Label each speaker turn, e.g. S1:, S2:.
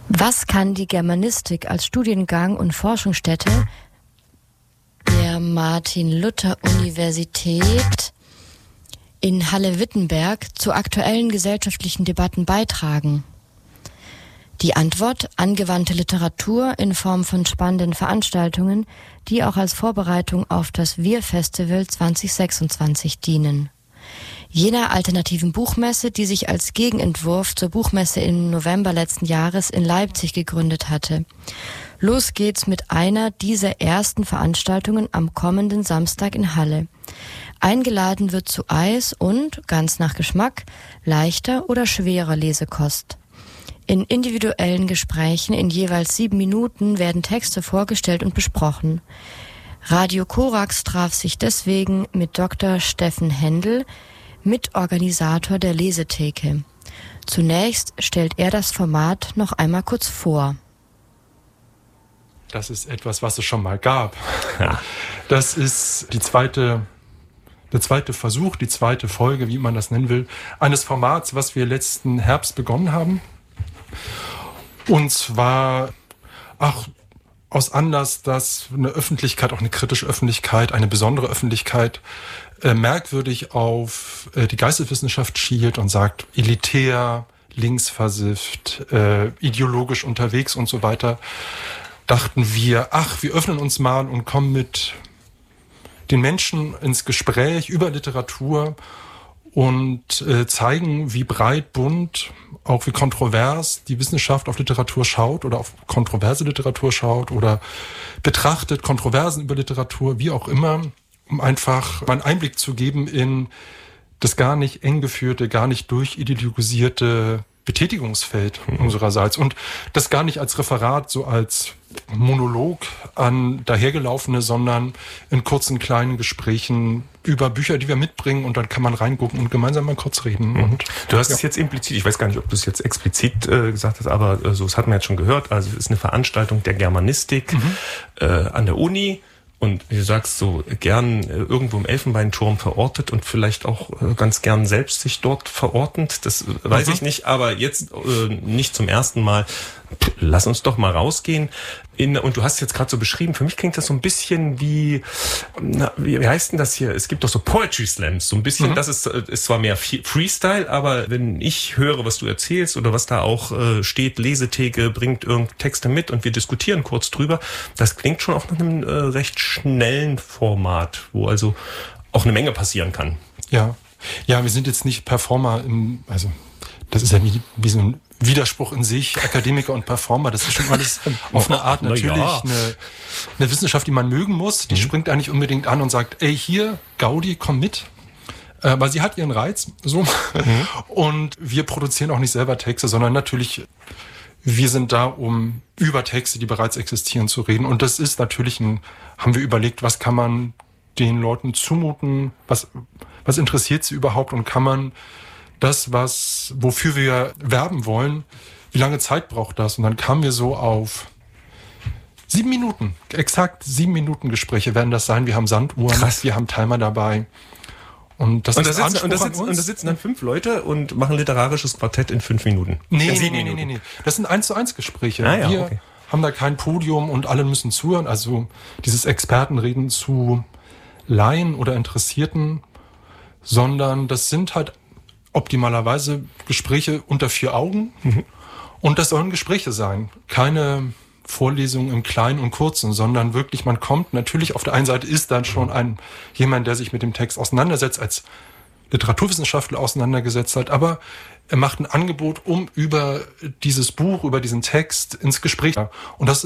S1: Was kann die Germanistik als Studiengang und Forschungsstätte der Martin-Luther-Universität in Halle-Wittenberg zu aktuellen gesellschaftlichen Debatten beitragen? Die Antwort: angewandte Literatur in Form von spannenden Veranstaltungen, die auch als Vorbereitung auf das Wir-Festival 2026 dienen. Jener alternativen Buchmesse, die sich als Gegenentwurf zur Buchmesse im November letzten Jahres in Leipzig gegründet hatte. Los geht's mit einer dieser ersten Veranstaltungen am kommenden Samstag in Halle. Eingeladen wird zu Eis und, ganz nach Geschmack, leichter oder schwerer Lesekost. In individuellen Gesprächen in jeweils 7 Minuten werden Texte vorgestellt und besprochen. Radio Korax traf sich deswegen mit Dr. Steffen Händel, Mitorganisator der Lesetheke. Zunächst stellt er das Format noch einmal kurz vor.
S2: Das ist etwas, was es schon mal gab. Ja. Das ist der zweite Versuch, die zweite Folge, wie man das nennen will, eines Formats, was wir letzten Herbst begonnen haben. Und zwar aus Anlass, dass eine Öffentlichkeit, auch eine kritische Öffentlichkeit, eine besondere Öffentlichkeit merkwürdig auf die Geisteswissenschaft schielt und sagt, elitär, linksversifft, ideologisch unterwegs und so weiter, dachten wir, wir öffnen uns mal und kommen mit den Menschen ins Gespräch über Literatur und zeigen, wie breit, bunt, auch wie kontrovers die Wissenschaft auf Literatur schaut oder auf kontroverse Literatur schaut oder betrachtet Kontroversen über Literatur, wie auch immer, um einfach einen Einblick zu geben in das gar nicht eng geführte, gar nicht durchideologisierte Betätigungsfeld unsererseits und das gar nicht als Referat, so als Monolog an dahergelaufene, sondern in kurzen, kleinen Gesprächen über Bücher, die wir mitbringen und dann kann man reingucken und gemeinsam mal kurz reden. Und,
S3: du hast es jetzt implizit, ich weiß gar nicht, ob du es jetzt explizit gesagt hast, aber so, das hat man jetzt schon gehört, also es ist eine Veranstaltung der Germanistik an der Uni. Und wie du sagst, so gern irgendwo im Elfenbeinturm verortet und vielleicht auch ganz gern selbst sich dort verortend, das weiß ich nicht, aber jetzt nicht zum ersten Mal. Lass uns doch mal rausgehen. Und du hast jetzt gerade so beschrieben, für mich klingt das so ein bisschen wie heißt denn das hier? Es gibt doch so Poetry Slams, so ein bisschen, das ist zwar mehr Freestyle, aber wenn ich höre, was du erzählst oder was da auch steht, Lesetheke bringt irgendeine Texte mit und wir diskutieren kurz drüber, das klingt schon auch nach einem recht schnellen Format, wo also auch eine Menge passieren kann.
S2: Ja, wir sind jetzt nicht Performer also das ist ja wie so ein Widerspruch in sich, Akademiker und Performer, das ist schon alles auf eine Art natürlich eine Wissenschaft, die man mögen muss. Die springt eigentlich unbedingt an und sagt, ey, hier, Gaudi, komm mit. Weil sie hat ihren Reiz. So. Und wir produzieren auch nicht selber Texte, sondern natürlich, wir sind da, um über Texte, die bereits existieren, zu reden. Und das ist natürlich haben wir überlegt, was kann man den Leuten zumuten, was interessiert sie überhaupt und kann man das, wofür wir werben wollen, wie lange Zeit braucht das? Und dann kamen wir so auf 7 Minuten, exakt 7 Minuten Gespräche werden das sein. Wir haben Sanduhren, wir haben Timer dabei. Und da sitzen dann 5 Leute und machen literarisches Quartett in 5 Minuten. Nee. Das sind 1:1 Gespräche. Wir haben da kein Podium und alle müssen zuhören. Also dieses Expertenreden zu Laien oder Interessierten, sondern das sind halt optimalerweise Gespräche unter 4 Augen. Und das sollen Gespräche sein. Keine Vorlesungen im Kleinen und Kurzen, sondern wirklich, man kommt, natürlich auf der einen Seite ist dann schon jemand, der sich mit dem Text auseinandersetzt, als Literaturwissenschaftler auseinandergesetzt hat, aber er macht ein Angebot, um über dieses Buch, über diesen Text ins Gespräch. Und das